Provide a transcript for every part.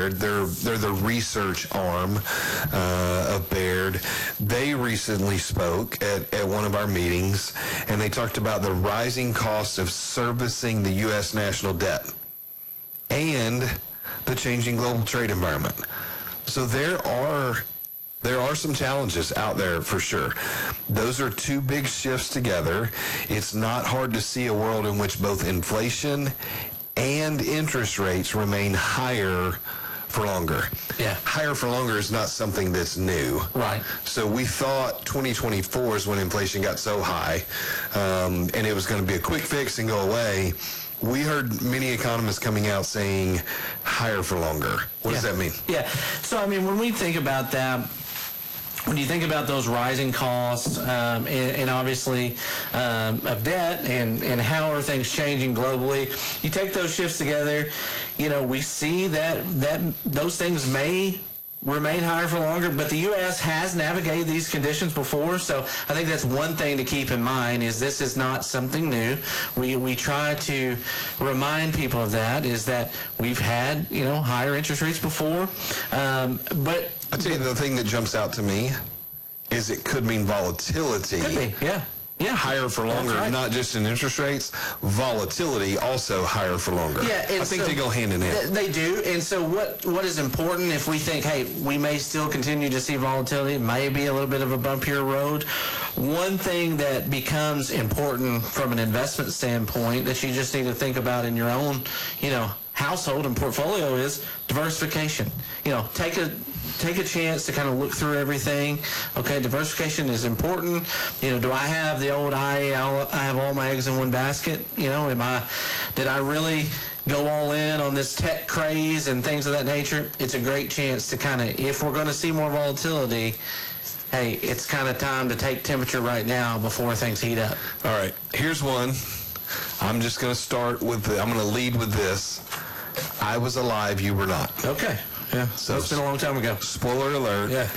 Baird. They're the research arm of Baird. They recently spoke at one of our meetings, and they talked about the rising cost of servicing the U.S. national debt and the changing global trade environment. So there are some challenges out there for sure. Those are two big shifts together. It's not hard to see a world in which both inflation and interest rates remain higher for longer. Yeah. Higher for longer is not something that's new. Right. So we thought 2024 is when inflation got so high, and it was going to be a quick fix and go away. We heard many economists coming out saying higher for longer. What does that mean? Yeah. So, I mean, when we think about that, when you think about those rising costs and obviously of debt and how are things changing globally, you take those shifts together, we see that those things may remain higher for longer, but the U.S. has navigated these conditions before, so I think that's one thing to keep in mind is this is not something new. We try to remind people of that, is that we've had, higher interest rates before, but I'll tell you the thing that jumps out to me is it could mean volatility. Could be, yeah. Yeah. Higher for longer, right. Not just in interest rates, volatility also higher for longer. Yeah, I think they go hand in hand. They do, and so what is important if we think, hey, we may still continue to see volatility, it may be a little bit of a bumpier road. One thing that becomes important from an investment standpoint that you just need to think about in your own, household and portfolio is diversification. Take a chance to kind of look through everything. Okay, diversification is important. Do I have the old I have all my eggs in one basket? Did I really go all in on this tech craze and things of that nature? It's a great chance to kind of, if we're going to see more volatility, hey, it's kind of time to take temperature right now before things heat up. All right, here's one. I'm just going to start with, I'm going to lead with this. I was alive, you were not. Okay. Yeah, so it's been a long time ago. Spoiler alert. Yeah.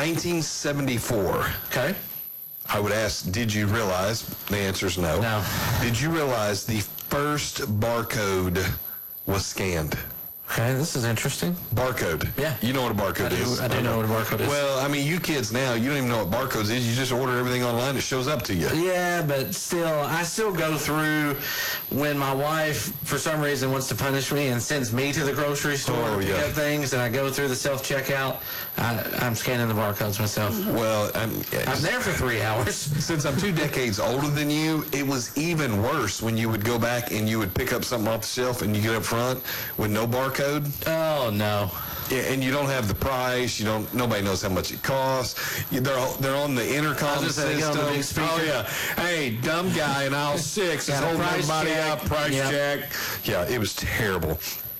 1974. Okay. I would ask, did you realize? The answer is no. No. Did you realize the first barcode was scanned? Okay, this is interesting. Barcode. Yeah. You know what a barcode is? I do know what a barcode is. Well, I mean, you kids now, you don't even know what barcodes is. You just order everything online. It shows up to you. Yeah, but I still go through when my wife, for some reason, wants to punish me and sends me to the grocery store to pick up things, and I go through the self-checkout. I'm scanning the barcodes myself. Well, I'm there for 3 hours. Since I'm 2 decades older than you, it was even worse when you would go back and you would pick up something off the shelf and you get up front with no barcode. Oh, no. Yeah, and you don't have the price. Nobody knows how much it costs. They're on the intercom system. On the big speaker. Oh yeah. Hey, dumb guy in aisle 6 is holding everybody up. Price check. Yeah, it was terrible.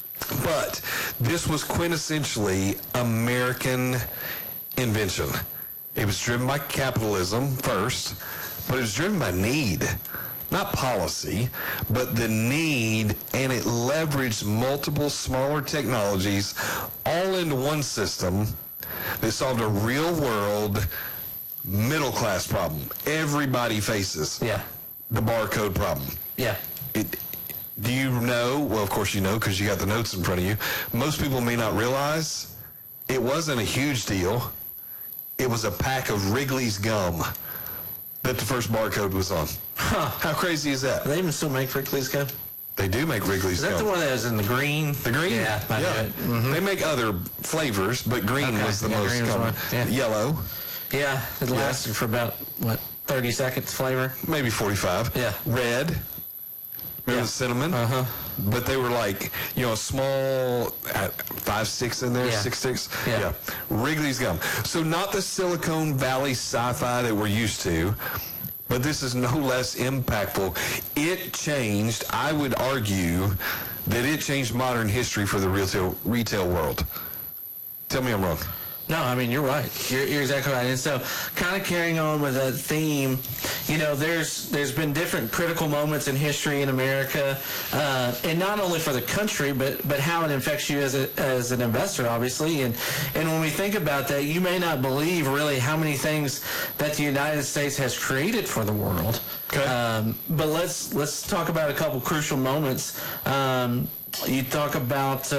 But this was quintessentially American invention. It was driven by capitalism first, but it was driven by need. Not policy, but the need, and it leveraged multiple smaller technologies all into one system that solved a real-world middle-class problem. Everybody faces the barcode problem. Yeah. Do you know? Well, of course you know because you got the notes in front of you. Most people may not realize it wasn't a huge deal. It was a pack of Wrigley's gum that the first barcode was on. Huh. How crazy is that? Do they even still make Wrigley's gum? They do make Wrigley's gum. Is that the one that was in the green? The green? Yeah. Mm-hmm. They make other flavors, but green was the most common. Yellow. Yeah, it lasted for about, 30 seconds flavor? Maybe 45. Yeah. Red. Remember the cinnamon? Uh-huh. But they were like, a small 5 sticks in there, 6 sticks. Yeah. Wrigley's gum. So not the Silicon Valley sci-fi that we're used to, but this is no less impactful. It changed, I would argue, that it changed modern history for the retail world. Tell me I'm wrong. No, I mean, you're right. You're exactly right. And so kind of carrying on with that theme, there's been different critical moments in history in America, and not only for the country, but how it affects you as an investor, obviously. And when we think about that, you may not believe really how many things that the United States has created for the world. Okay. But let's talk about a couple crucial moments. You talk about